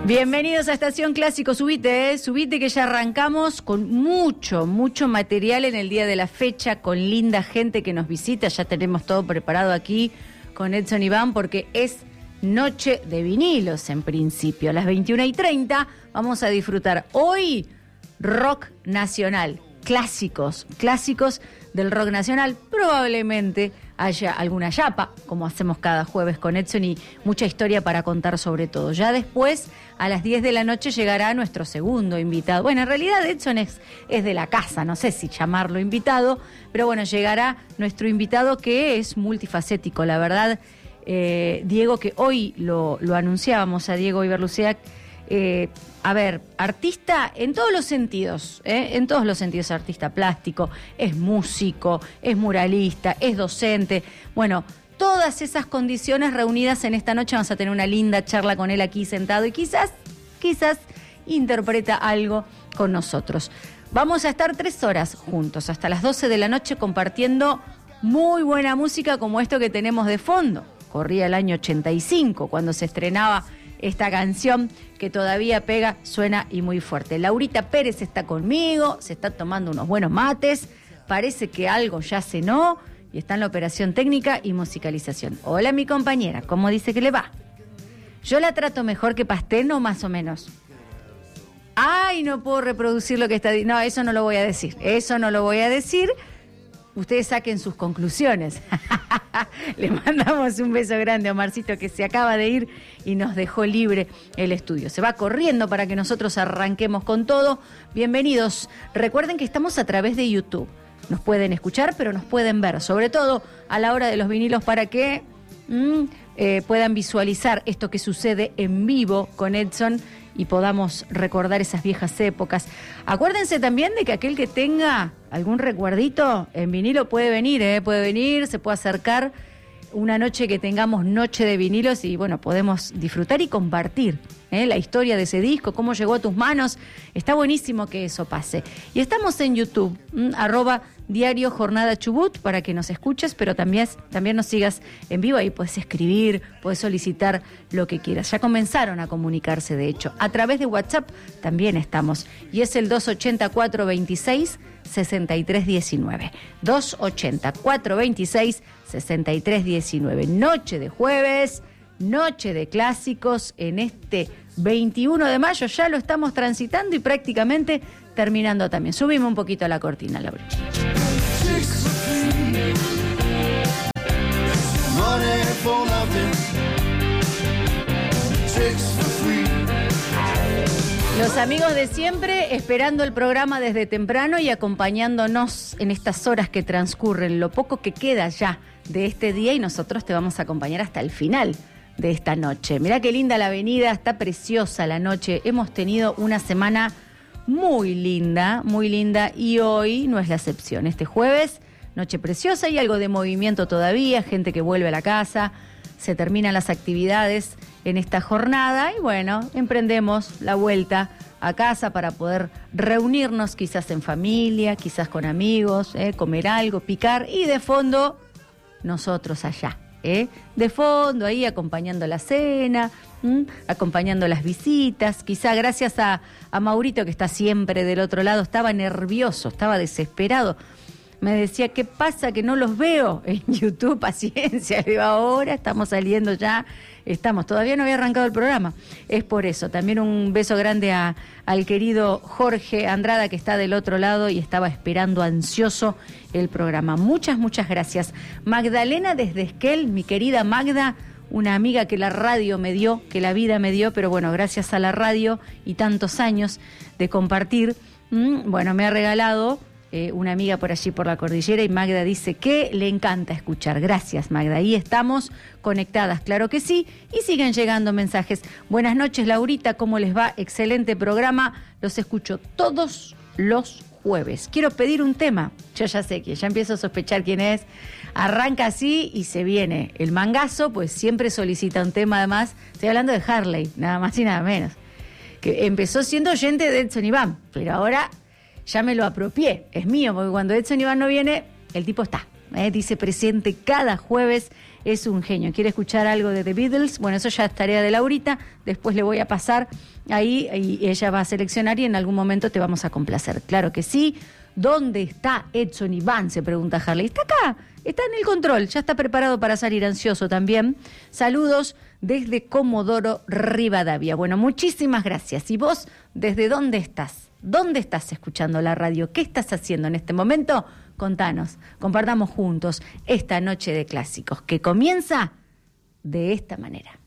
Bienvenidos a Estación Clásico, subite que ya arrancamos con mucho material en el día de la fecha, con linda gente que nos visita, ya tenemos todo preparado aquí con Edson Iván porque es noche de vinilos en principio, a las 21:30 vamos a disfrutar hoy rock nacional, clásicos del rock nacional, probablemente haya alguna yapa, como hacemos cada jueves con Edson, y mucha historia para contar sobre todo. Ya después, a las 10 de la noche, llegará nuestro segundo invitado. Bueno, en realidad Edson es de la casa, no sé si llamarlo invitado, pero bueno, llegará nuestro invitado que es multifacético, la verdad. Diego, que hoy lo anunciábamos a Diego Iberlucea, artista en todos los sentidos, artista plástico, es músico, es muralista, es docente, bueno, todas esas condiciones reunidas en esta noche. Vamos a tener una linda charla con él aquí sentado y quizás interpreta algo con nosotros. Vamos a estar 3 horas juntos, hasta las 12 de la noche, compartiendo muy buena música como esto que tenemos de fondo. Corría el año 85 cuando se estrenaba esta canción que todavía pega, suena y muy fuerte. Laurita Pérez está conmigo, se está tomando unos buenos mates, parece que algo ya cenó y está en la operación técnica y musicalización. Hola mi compañera, ¿cómo dice que le va? Yo la trato mejor que Pastel, ¿o más o menos? Ay, no puedo reproducir lo que está diciendo. No, eso no lo voy a decir. Ustedes saquen sus conclusiones. Le mandamos un beso grande a Omarcito, que se acaba de ir y nos dejó libre el estudio. Se va corriendo para que nosotros arranquemos con todo. Bienvenidos. Recuerden que estamos a través de YouTube. Nos pueden escuchar, pero nos pueden ver, sobre todo a la hora de los vinilos, para que puedan visualizar esto que sucede en vivo con Edson y podamos recordar esas viejas épocas. Acuérdense también de que aquel que tenga algún recuerdito en vinilo puede venir, se puede acercar una noche que tengamos noche de vinilos y bueno, podemos disfrutar y compartir la historia de ese disco, cómo llegó a tus manos. Está buenísimo que eso pase. Y estamos en YouTube, @Diario Jornada Chubut, para que nos escuches, pero también nos sigas en vivo. Ahí puedes escribir, puedes solicitar lo que quieras. Ya comenzaron a comunicarse, de hecho. A través de WhatsApp también estamos. Y es el 280-426-6319. 280-426-6319. Noche de jueves, noche de clásicos en este 21 de mayo. Ya lo estamos transitando y prácticamente terminando también. Subimos un poquito la cortina, Laura. Los amigos de siempre, esperando el programa desde temprano y acompañándonos en estas horas que transcurren, lo poco que queda ya de este día, y nosotros te vamos a acompañar hasta el final de esta noche. Mirá qué linda la avenida, está preciosa la noche. Hemos tenido una semana muy linda, y hoy no es la excepción. Este jueves, noche preciosa y algo de movimiento todavía, gente que vuelve a la casa, se terminan las actividades en esta jornada y bueno, emprendemos la vuelta a casa para poder reunirnos quizás en familia, quizás con amigos, comer algo, picar y de fondo nosotros allá. De fondo, ahí acompañando la cena, acompañando las visitas. Quizá gracias a Maurito, que está siempre del otro lado, estaba nervioso, estaba desesperado. Me decía, ¿qué pasa que no los veo en YouTube? Paciencia, le digo, ahora estamos saliendo ya, todavía no había arrancado el programa. Es por eso. También un beso grande al querido Jorge Andrada, que está del otro lado y estaba esperando ansioso el programa. Muchas gracias. Magdalena desde Esquel, mi querida Magda, una amiga que la radio me dio, que la vida me dio, pero bueno, gracias a la radio y tantos años de compartir, bueno, me ha regalado una amiga por allí por la cordillera, y Magda dice que le encanta escuchar. Gracias, Magda. Ahí estamos conectadas, claro que sí, y siguen llegando mensajes. Buenas noches, Laurita, ¿cómo les va? Excelente programa, los escucho todos los jueves. Quiero pedir un tema, yo ya sé que ya empiezo a sospechar quién es. Arranca así y se viene el mangazo, pues siempre solicita un tema. Además, estoy hablando de Harley, nada más y nada menos, que empezó siendo oyente de Edson Iván, pero ahora ya me lo apropié, es mío, porque cuando Edson Iván no viene, el tipo está. dice presente cada jueves, es un genio. ¿Quiere escuchar algo de The Beatles? Bueno, eso ya es tarea de Laurita, después le voy a pasar ahí y ella va a seleccionar y en algún momento te vamos a complacer. Claro que sí. ¿Dónde está Edson Iván?, se pregunta Harley. Está acá, está en el control, ya está preparado para salir, ansioso también. Saludos desde Comodoro Rivadavia. Bueno, muchísimas gracias. ¿Y vos, desde dónde estás? ¿Dónde estás escuchando la radio? ¿Qué estás haciendo en este momento? Contanos, compartamos juntos esta noche de clásicos que comienza de esta manera.